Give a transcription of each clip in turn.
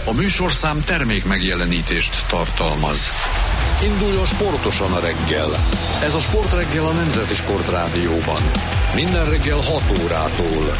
A műsorszám termék megjelenítést tartalmaz. Induljon sportosan a reggel. Ez a Sportreggel a Nemzeti Sportrádióban. Minden reggel 6 órától.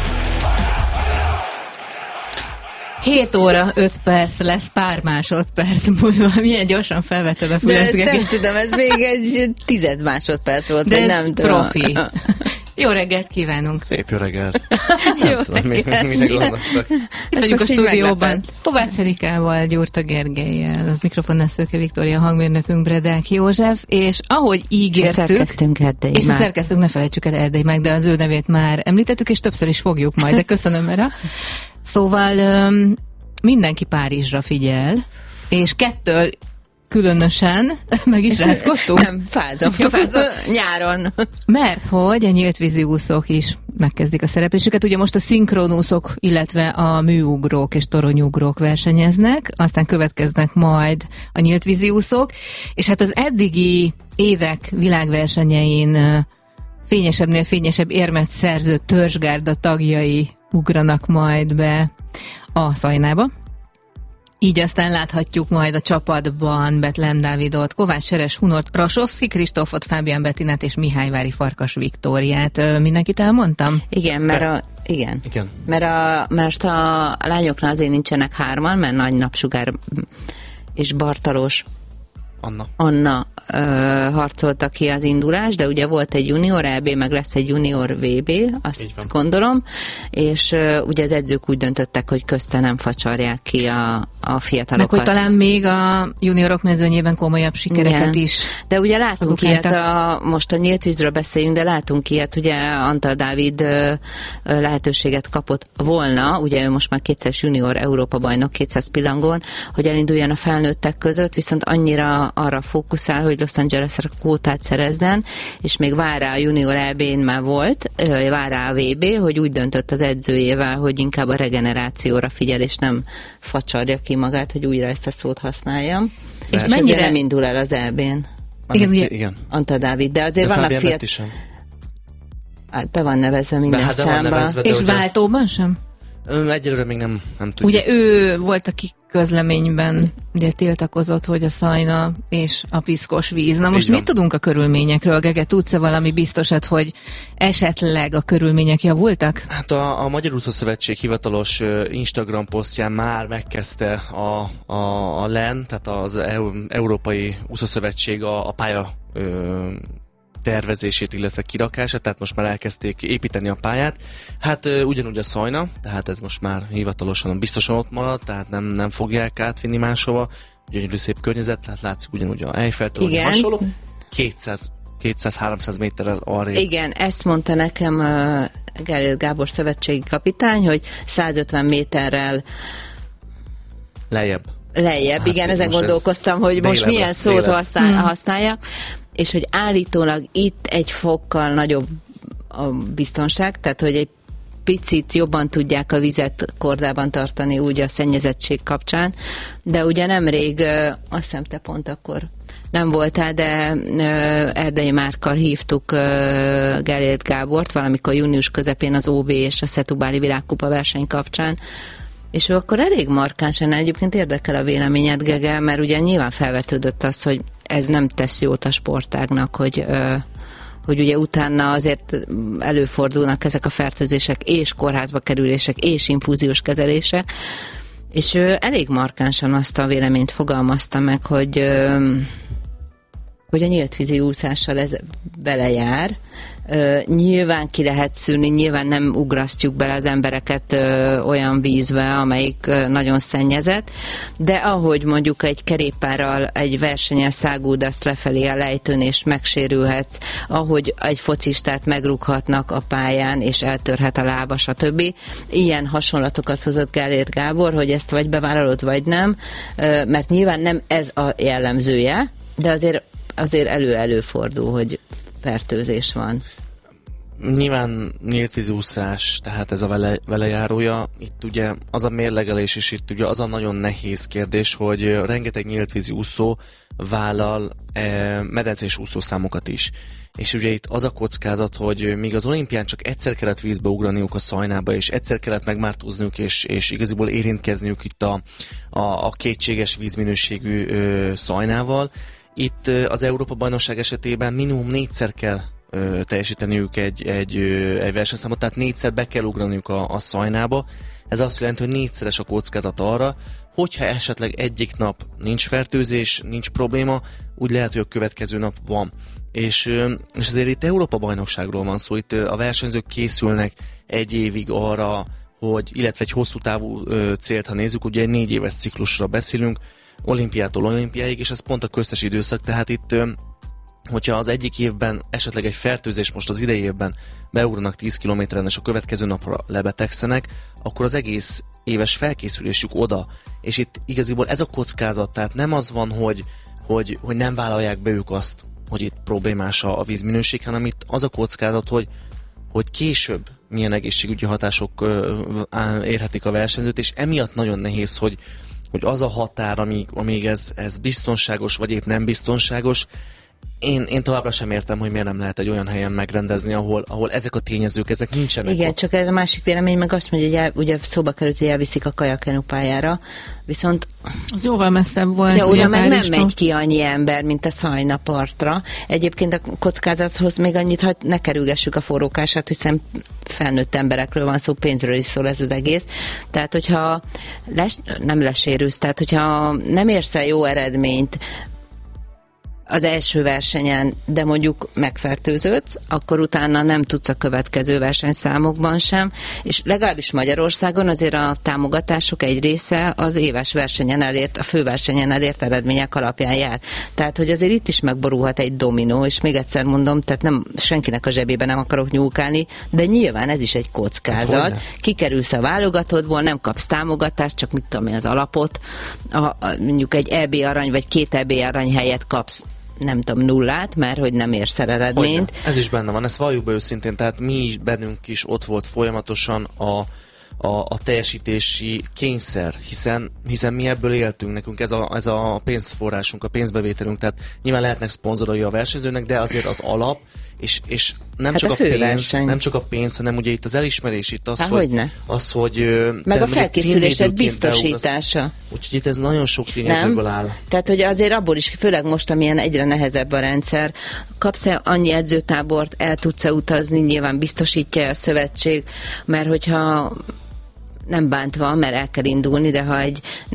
7 óra 5 perc lesz pár másodperc múlva. Milyen gyorsan felvetted a fülest. De ezt nem tudom, ez még egy 10 másodperc volt. De ez nem profi. Tudom. Jó reggelt kívánunk! Szép jó reggelt! Jó reggelt! Mire gondoltak? Itt vagyunk a stúdióban. Kovács Erikával, Gyurta Gergellyel, az mikrofonnál Szőke Viktória, hangmérnökünk Bredák József, és ahogy ígértük... És a szerkesztőnk, ne felejtsük el Erdei meg, de az ő nevét már említettük, és többször is fogjuk majd, de köszönöm erre. Szóval mindenki Párizsra figyel, és kettől különösen meg is rázkodtunk. Nem, fázom. Nyáron. Mert hogy a nyíltvízi úszók is megkezdik a szereplésüket. Ugye most a szinkronúszók, illetve a műugrók és toronyugrók versenyeznek, aztán következnek majd a nyíltvízi úszók, és hát az eddigi évek világversenyein fényesebbnél fényesebb érmet szerző törzsgárda tagjai ugranak majd be a Szajnába. Így aztán láthatjuk majd a csapatban Betlehem Dávidot, Kovács Seres Hunort, Rasovszki Kristófot, Fábián Bettinát és Mihályvári Farkas Viktóriát. Mindenkit elmondtam? Igen, mert a lányoknál azért nincsenek hárman, mert Nagy Napsugár és Bartalos Anna harcolta ki az indulás, de ugye volt egy junior EB, meg lesz egy junior VB, azt gondolom, és ugye az edzők úgy döntöttek, hogy közte nem facsarják ki a fiatalokat. Meg hogy talán még a juniorok mezőnyében komolyabb sikereket is. De ugye látunk ilyet, most a nyíltvízről beszéljünk, de látunk ilyet, ugye Antal Dávid lehetőséget kapott volna, ugye ő most már 200 junior Európa bajnok, 200 pillangon, hogy elinduljon a felnőttek között, viszont annyira arra fókuszál, hogy Los Angelesre kvótát szerezzen, és még vár rá a junior EB-n már volt, vár rá a VB, hogy úgy döntött az edzőjével, hogy inkább a regenerációra figyel, és nem facsarja ki magát, hogy újra ezt a szót használjam. És mennyire nem indul el az EB-n? Igen. Antal Dávid, de azért vannak fiatal... Hát be van nevezve minden számba. És váltóban sem? Egyelőre még nem tudjuk. Ugye ő volt, aki közleményben ugye tiltakozott, hogy a Szajna és a piszkos víz. Na most mit tudunk a körülményekről? Gege, tudsz-e valami biztosat, hogy esetleg a körülmények javultak? Hát a Magyar Úszószövetség hivatalos Instagram posztján már megkezdte a LEN, tehát az Európai Úszószövetség a pálya tervezését, illetve kirakását, tehát most már elkezdték építeni a pályát. Hát ugyanúgy a Szajna, tehát ez most már hivatalosan biztosan ott marad, tehát nem fogják átvinni máshova. Gyönyörű szép környezet, tehát látszik ugyanúgy a Eiffel-torony hasonló. 200-300 méterrel arrébb. Igen, ezt mondta nekem Gellért Gábor szövetségi kapitány, hogy 150 méterrel lejjebb, hát igen, ezen gondolkoztam, hogy most milyen szót használja, és hogy állítólag itt egy fokkal nagyobb a biztonság, tehát hogy egy picit jobban tudják a vizet kordában tartani úgy a szennyezettség kapcsán, de ugye nemrég, azt hiszem te pont akkor nem voltál, de Erdei Márkkal hívtuk Gellért Gábort valamikor június közepén az OB és a Setubáli világkupa verseny kapcsán, és ő akkor elég markánsan, egyébként érdekel a véleményed, Gege, mert ugye nyilván felvetődött az, hogy ez nem tesz jót a sportágnak, hogy ugye utána azért előfordulnak ezek a fertőzések, és kórházba kerülések, és infúziós kezelések, és ő elég markánsan azt a véleményt fogalmazta meg, hogy a nyíltvízi úszással ez belejár. Nyilván ki lehet szűrni, nyilván nem ugrasztjuk bele az embereket olyan vízbe, amelyik nagyon szennyezett, de ahogy mondjuk egy kerékpárral egy versenyen száguldasz lefelé a lejtőn, és megsérülhetsz, ahogy egy focistát megrúghatnak a pályán, és eltörhet a lába, stb. Ilyen hasonlatokat hozott Gellért Gábor, hogy ezt vagy bevállalod, vagy nem, mert nyilván nem ez a jellemzője, de azért előfordul, hogy fertőzés van. Nyilván nyílt vízúszás, tehát ez a velejárója. Itt ugye az a mérlegelés, és itt ugye az a nagyon nehéz kérdés, hogy rengeteg nyílt vízi úszó vállal medencés úszószámokat is. És ugye itt az a kockázat, hogy míg az olimpián csak egyszer kellett vízbe ugraniuk a szajnába, és egyszer kellett megmártózniuk, és igaziból érintkezniük itt a kétséges vízminőségű szajnával, itt az Európa-bajnokság esetében minimum 4-szer kell teljesíteniük egy versenyszámot, tehát 4-szer be kell ugraniuk a szajnába. Ez azt jelenti, hogy 4-szeres a kockázat arra, hogyha esetleg egyik nap nincs fertőzés, nincs probléma, úgy lehet, hogy a következő nap van. És azért itt Európa-bajnokságról van szó, itt a versenyzők készülnek egy évig arra, illetve egy hosszú távú célt, ha nézzük, ugye egy 4 éves ciklusra beszélünk, olimpiától olimpiáig, és ez pont a köztes időszak, tehát itt hogyha az egyik évben esetleg egy fertőzés, most az idei évben beugranak 10 kilométeren, és a következő napra lebetegszenek, akkor az egész éves felkészülésük oda, és itt igaziból ez a kockázat, tehát nem az van, hogy nem vállalják be ők azt, hogy itt problémás a vízminőség, hanem itt az a kockázat, hogy később milyen egészségügyi hatások érhetik a versenyzőt, és emiatt nagyon nehéz, hogy az a határ, amíg ez biztonságos, vagy épp nem biztonságos. Én továbbra sem értem, hogy miért nem lehet egy olyan helyen megrendezni, ahol ezek a tényezők, ezek nincsenek. Igen, ott. Csak ez a másik vélemény meg azt mondja, hogy ugye szóba került, hogy elviszik a kajakenu pályára, viszont az jóval messzebb volt. De oda meg nem megy ki annyi ember, mint a Szajna partra. Egyébként a kockázathoz még annyit, hogy ne kerülgessük a forrókását, hiszen felnőtt emberekről van szó, pénzről is szól ez az egész. Tehát, hogyha nem lesérülsz, tehát, hogyha nem érsz el jó eredményt az első versenyen, de mondjuk megfertőződsz, akkor utána nem tudsz a következő versenyszámokban sem, és legalábbis Magyarországon azért a támogatások egy része az éves versenyen elért, a főversenyen elért eredmények alapján jár. Tehát, hogy azért itt is megborulhat egy dominó, és még egyszer mondom, tehát nem senkinek a zsebébe nem akarok nyúlkálni, de nyilván ez is egy kockázat. Kikerülsz a válogatottból, nem kapsz támogatást, csak mit tudom én, az alapot, mondjuk egy EB arany, vagy 2 EB arany helyet kapsz, nem tudom, 0, mert hogy nem érsz el eredményt. Hogyne. Ez is benne van, ezt valljuk be őszintén, tehát mi is, bennünk is ott volt folyamatosan a teljesítési kényszer, hiszen mi ebből éltünk, nekünk ez a pénzforrásunk, a pénzbevételünk, tehát nyilván lehetnek szponzorai a versenyzőnek, de azért az alap, és nem, hát nem csak a pénz, hanem ugye itt az elismerés, itt az, hogy meg a felkészülésed biztosítása. Úgyhogy itt ez nagyon sok tényezőből áll. Tehát, hogy azért abból is, főleg most, amilyen egyre nehezebb a rendszer, kapsz-e annyi edzőtábort, el tudsz-e utazni, nyilván biztosítja a szövetség, mert hogyha nem bántva, mert el kell indulni, de ha egy